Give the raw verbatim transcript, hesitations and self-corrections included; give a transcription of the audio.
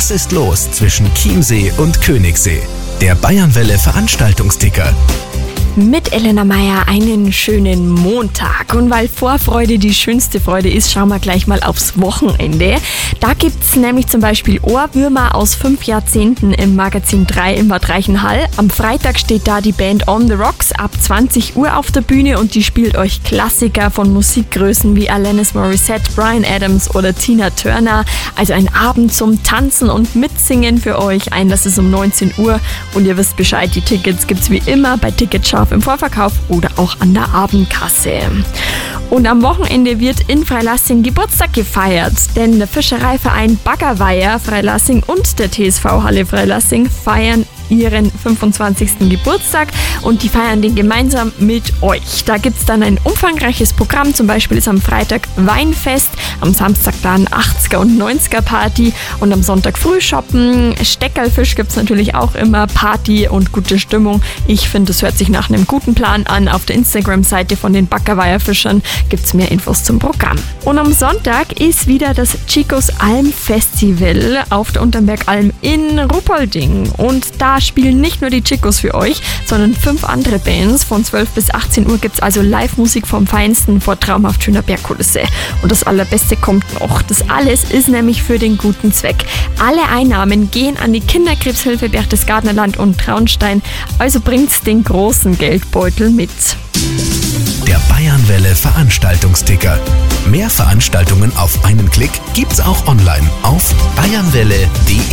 Was ist los zwischen Chiemsee und Königssee? Der Bayernwelle Veranstaltungsticker. Mit Elena Meier einen schönen Montag. Und weil Vorfreude die schönste Freude ist, schauen wir gleich mal aufs Wochenende. Da gibt's nämlich zum Beispiel Ohrwürmer aus fünf Jahrzehnten im Magazin drei in Bad Reichenhall. Am Freitag steht da die Band On The Rocks ab zwanzig Uhr auf der Bühne und die spielt euch Klassiker von Musikgrößen wie Alanis Morissette, Bryan Adams oder Tina Turner. Also ein Abend zum Tanzen und Mitsingen für euch. Einlass ist um neunzehn Uhr und ihr wisst Bescheid, die Tickets gibt's wie immer bei Ticketschau im Vorverkauf oder auch an der Abendkasse. Und am Wochenende wird in Freilassing Geburtstag gefeiert, denn der Fischereiverein Baggerweiher Freilassing und der T S V Halle Freilassing feiern ihren fünfundzwanzigsten Geburtstag und die feiern den gemeinsam mit euch. Da gibt es dann ein umfangreiches Programm, zum Beispiel ist am Freitag Weinfest, am Samstag dann achtziger und neunziger Party und am Sonntag früh shoppen. Steckerlfisch gibt es natürlich auch immer, Party und gute Stimmung. Ich finde, es hört sich nach einem guten Plan an. Auf der Instagram-Seite von den Baggerweiher Fischern gibt es mehr Infos zum Programm. Und am Sonntag ist wieder das Chicos Alm Festival auf der Unterbergalm in Ruppolding und da spielen nicht nur die Chicos für euch, sondern fünf andere Bands. Von zwölf bis achtzehn Uhr gibt es also Live-Musik vom Feinsten vor traumhaft schöner Bergkulisse. Und das Allerbeste kommt noch. Das alles ist nämlich für den guten Zweck. Alle Einnahmen gehen an die Kinderkrebshilfe Berchtesgadenerland und Traunstein. Also bringt's den großen Geldbeutel mit. Der Bayernwelle Veranstaltungsticker. Mehr Veranstaltungen auf einen Klick gibt's auch online auf bayernwelle punkt de.